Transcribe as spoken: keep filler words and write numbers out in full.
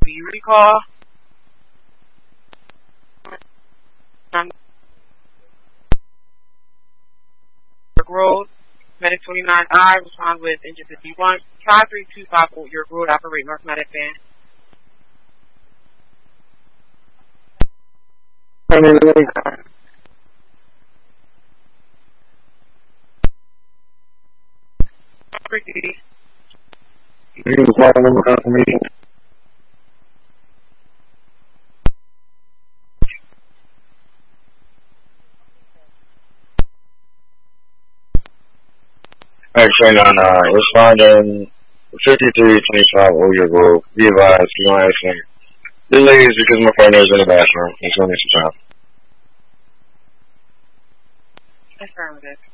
you recall? Road, Medic twenty-nine I, respond with engine fifty-one, five three two five Fort York Road, operate North Medic van. Pretty. You can call number confirmation. Actually, on uh, responding fifty-three twenty-five Old York Road, be advised, no accident. Delay is because my partner is in the bathroom. He's going to need some time. Affirmative.